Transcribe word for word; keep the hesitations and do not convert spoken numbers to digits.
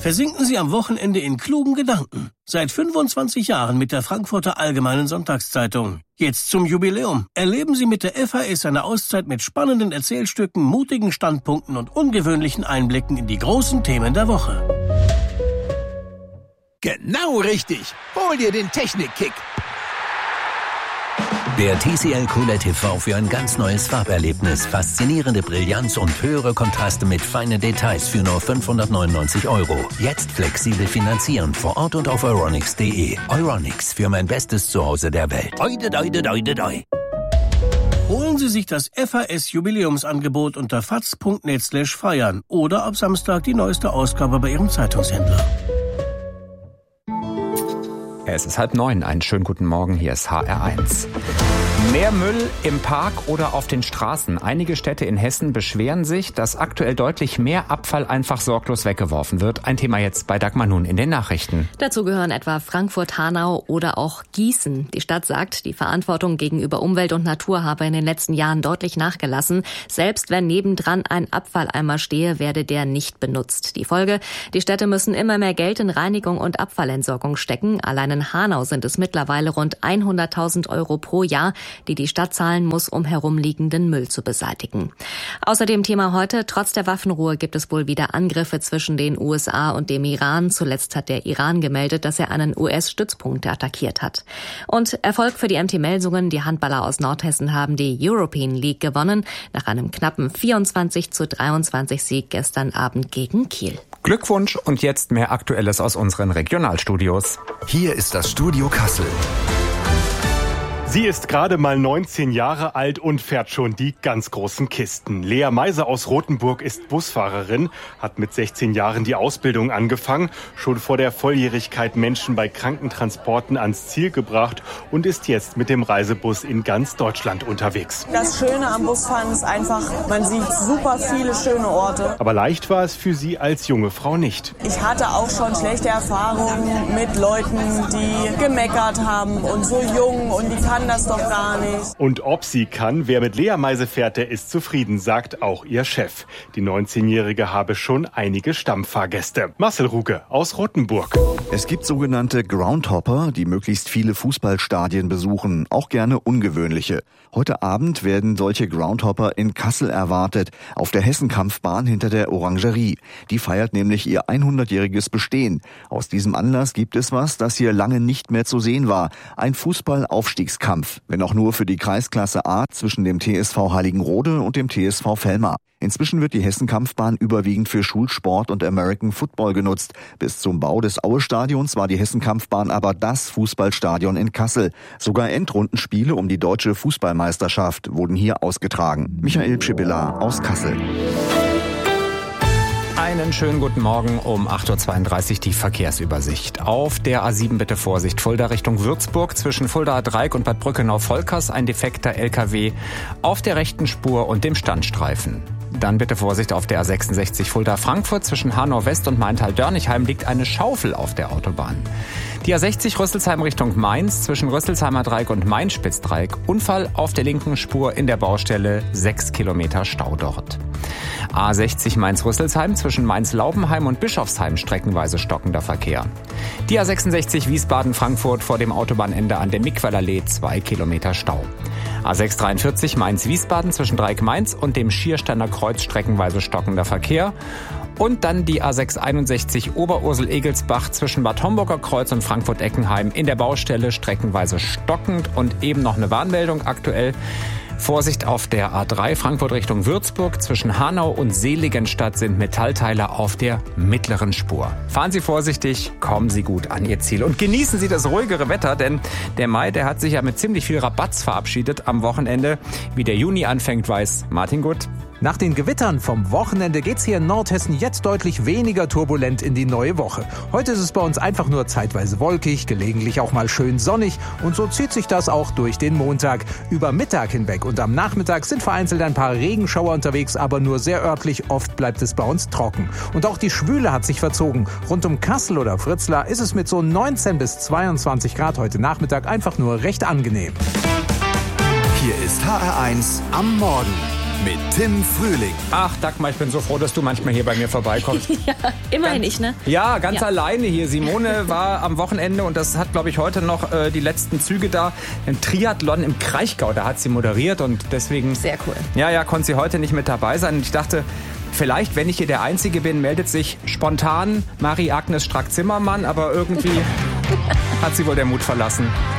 Versinken Sie am Wochenende in klugen Gedanken. Seit fünfundzwanzig Jahren mit der Frankfurter Allgemeinen Sonntagszeitung. Jetzt zum Jubiläum. Erleben Sie mit der F A S eine Auszeit mit spannenden Erzählstücken, mutigen Standpunkten und ungewöhnlichen Einblicken in die großen Themen der Woche. Genau richtig. Hol dir den Technikkick. Der T C L QLED T V für ein ganz neues Farberlebnis. Faszinierende Brillanz und höhere Kontraste mit feinen Details für nur fünfhundertneunundneunzig Euro. Jetzt flexibel finanzieren vor Ort und auf euronics punkt de. Euronics, für mein bestes Zuhause der Welt. Oide, oide, oide, oide. Holen Sie sich das F A S-Jubiläumsangebot unter faz punkt net slash feiern oder ab Samstag die neueste Ausgabe bei Ihrem Zeitungshändler. Es ist halb neun. Einen schönen guten Morgen. Hier ist H R eins. Mehr Müll im Park oder auf den Straßen. Einige Städte in Hessen beschweren sich, dass aktuell deutlich mehr Abfall einfach sorglos weggeworfen wird. Ein Thema jetzt bei Dagmar Nun in den Nachrichten. Dazu gehören etwa Frankfurt, Hanau oder auch Gießen. Die Stadt sagt, die Verantwortung gegenüber Umwelt und Natur habe in den letzten Jahren deutlich nachgelassen. Selbst wenn nebendran ein Abfalleimer stehe, werde der nicht benutzt. Die Folge: Die Städte müssen immer mehr Geld in Reinigung und Abfallentsorgung stecken. Allein in Hanau sind es mittlerweile rund hunderttausend Euro pro Jahr, die die Stadt zahlen muss, um herumliegenden Müll zu beseitigen. Außerdem Thema heute: Trotz der Waffenruhe gibt es wohl wieder Angriffe zwischen den U S A und dem Iran. Zuletzt hat der Iran gemeldet, dass er einen U S-Stützpunkt attackiert hat. Und Erfolg für die M T-Melsungen. Die Handballer aus Nordhessen haben die European League gewonnen, nach einem knappen vierundzwanzig zu dreiundzwanzig Sieg gestern Abend gegen Kiel. Glückwunsch und jetzt mehr Aktuelles aus unseren Regionalstudios. Hier ist das Studio Kassel. Sie ist gerade mal neunzehn Jahre alt und fährt schon die ganz großen Kisten. Lea Meiser aus Rothenburg ist Busfahrerin, hat mit sechzehn Jahren die Ausbildung angefangen, schon vor der Volljährigkeit Menschen bei Krankentransporten ans Ziel gebracht und ist jetzt mit dem Reisebus in ganz Deutschland unterwegs. Das Schöne am Busfahren ist einfach, man sieht super viele schöne Orte. Aber leicht war es für sie als junge Frau nicht. Ich hatte auch schon schlechte Erfahrungen mit Leuten, die gemeckert haben und so jung und die kann das doch gar nicht. Und ob sie kann, wer mit Lea Meise fährt, der ist zufrieden, sagt auch ihr Chef. Die neunzehnjährige habe schon einige Stammfahrgäste. Marcel Ruge aus Rothenburg. Es gibt sogenannte Groundhopper, die möglichst viele Fußballstadien besuchen, auch gerne ungewöhnliche. Heute Abend werden solche Groundhopper in Kassel erwartet, auf der Hessenkampfbahn hinter der Orangerie. Die feiert nämlich ihr hundertjähriges Bestehen. Aus diesem Anlass gibt es was, das hier lange nicht mehr zu sehen war. Ein Fußball-Aufstiegskampf, wenn auch nur für die Kreisklasse A zwischen dem T S V Heiligenrode und dem T S V Velmar. Inzwischen wird die Hessenkampfbahn überwiegend für Schulsport und American Football genutzt. Bis zum Bau des Aue-Stadions war die Hessenkampfbahn aber das Fußballstadion in Kassel. Sogar Endrundenspiele um die deutsche Fußballmeisterschaft wurden hier ausgetragen. Michael Pschibilla aus Kassel. Einen schönen guten Morgen um acht Uhr zweiunddreißig die Verkehrsübersicht. Auf der A sieben bitte Vorsicht, Fulda Richtung Würzburg zwischen Fuldaer Dreieck und Bad Brückenau-Volkers ein defekter L K W auf der rechten Spur und dem Standstreifen. Dann bitte Vorsicht auf der A sechsundsechzig Fulda-Frankfurt zwischen Hanau West und Maintal-Dörnigheim liegt eine Schaufel auf der Autobahn. Die A sechzig Rüsselsheim Richtung Mainz zwischen Rüsselsheimer Dreieck und Main-Spitzdreieck. Unfall auf der linken Spur in der Baustelle, sechs Kilometer Stau dort. A sechzig Mainz-Rüsselsheim zwischen Mainz-Laubenheim und Bischofsheim streckenweise stockender Verkehr. Die A sechsundsechzig Wiesbaden-Frankfurt vor dem Autobahnende an der Miquellallee, zwei Kilometer Stau. A sechs dreiundvierzig Mainz-Wiesbaden zwischen Dreieck-Mainz und dem Schiersteiner Kreuz streckenweise stockender Verkehr. Und dann die A sechs einundsechzig Oberursel-Egelsbach zwischen Bad Homburger Kreuz und Frankfurt-Eckenheim in der Baustelle streckenweise stockend und eben noch eine Warnmeldung aktuell. Vorsicht auf der A drei Frankfurt Richtung Würzburg. Zwischen Hanau und Seligenstadt sind Metallteile auf der mittleren Spur. Fahren Sie vorsichtig, kommen Sie gut an Ihr Ziel und genießen Sie das ruhigere Wetter, denn der Mai, der hat sich ja mit ziemlich viel Rabatz verabschiedet am Wochenende. Wie der Juni anfängt, weiß Martin Gutt. Nach den Gewittern vom Wochenende geht's hier in Nordhessen jetzt deutlich weniger turbulent in die neue Woche. Heute ist es bei uns einfach nur zeitweise wolkig, gelegentlich auch mal schön sonnig und so zieht sich das auch durch den Montag. Über Mittag hinweg und am Nachmittag sind vereinzelt ein paar Regenschauer unterwegs, aber nur sehr örtlich. Oft bleibt es bei uns trocken. Und auch die Schwüle hat sich verzogen. Rund um Kassel oder Fritzlar ist es mit so neunzehn bis zweiundzwanzig Grad heute Nachmittag einfach nur recht angenehm. Hier ist H R eins am Morgen mit Tim Frühling. Ach, Dagmar, ich bin so froh, dass du manchmal hier bei mir vorbeikommst. Ja, immerhin ganz, ich, ne? Ja, ganz ja. alleine hier. Simone war am Wochenende und das hat, glaube ich, heute noch äh, die letzten Züge da. Im Triathlon im Kraichgau, da hat sie moderiert und deswegen... Sehr cool. Ja, ja, konnte sie heute nicht mit dabei sein. Und ich dachte, vielleicht, wenn ich hier der Einzige bin, meldet sich spontan Marie-Agnes Strack-Zimmermann, aber irgendwie hat sie wohl den Mut verlassen.